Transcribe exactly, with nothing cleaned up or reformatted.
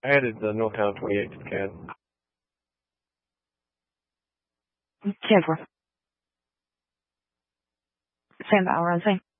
I added the Northtown twenty-eight to the C A D. ten four. Stand by, we're on scene.